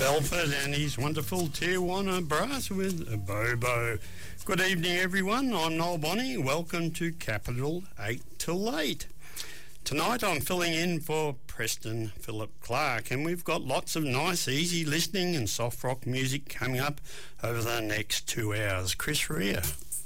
Belford and his wonderful Tijuana brass with a Bobo. Good evening, everyone. I'm Noel Bonney. Welcome to Capital 8 till 8. Tonight I'm filling in for Preston Philip Clark, and we've got lots of nice, easy listening and soft rock music coming up over the next 2 hours. Chris Rea.